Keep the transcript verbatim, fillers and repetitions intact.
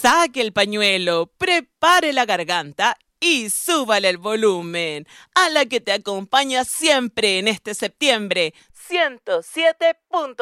Saque el pañuelo, prepare la garganta y súbale el volumen a la que te acompaña siempre en este septiembre, ciento siete punto